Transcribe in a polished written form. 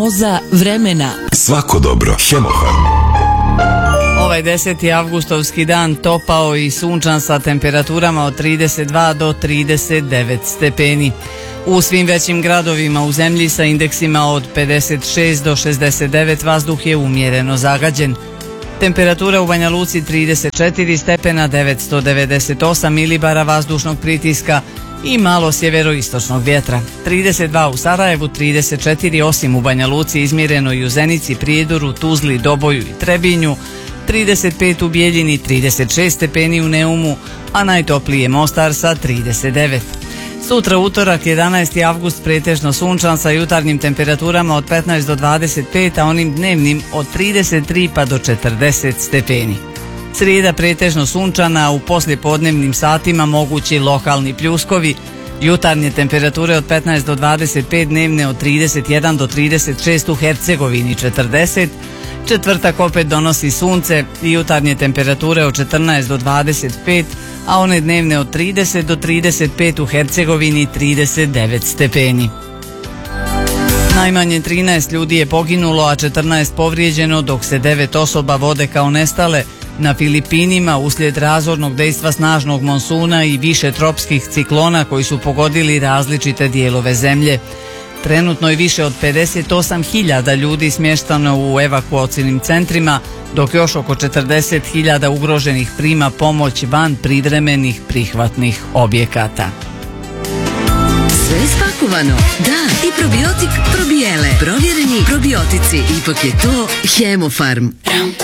Prognoza vremena. Svako dobro. Hemofarm. Ovaj 10. avgustovski dan topao i sunčan sa temperaturama od 32 do 39 stepeni. U svim većim gradovima u zemlji sa indeksima od 56 do 69 vazduh je umjereno zagađen. Temperatura u Banja Luci 34 stepena, 998 milibara vazdušnog pritiska i malo sjeveroistočnog vjetra. 32 u Sarajevu, 34 osim u Banja Luci, izmjereno i u Zenici, Prijedoru, Tuzli, Doboju i Trebinju, 35 u Bijeljini, 36 stepeni u Neumu, a najtopliji je Mostar sa 39. Sutra utorak 11. avgust pretežno sunčan sa jutarnjim temperaturama od 15 do 25, a onim dnevnim od 33 pa do 40 stepeni. Srijeda pretežno sunčana, a u poslijepodnevnim satima mogući lokalni pljuskovi, jutarnje temperature od 15 do 25, dnevne od 31 do 36 u Hercegovini 40, četvrtak opet donosi sunce i jutarnje temperature od 14 do 25, a one dnevne od 30 do 35 u Hercegovini 39 stepeni. Najmanje 13 ljudi je poginulo, a 14 povrijeđeno, dok se 9 osoba vode kao nestale na Filipinima uslijed razornog dejstva snažnog monsuna i više tropskih ciklona koji su pogodili različite dijelove zemlje. Trenutno je više od 58.000 ljudi smještano u evakuacijnim centrima, dok još oko 40.000 ugroženih prima pomoć van privremenih prihvatnih objekata. Sve spakovano. Da, i probiotik probijele. Provjereni probiotici. Ipak je to Hemofarm.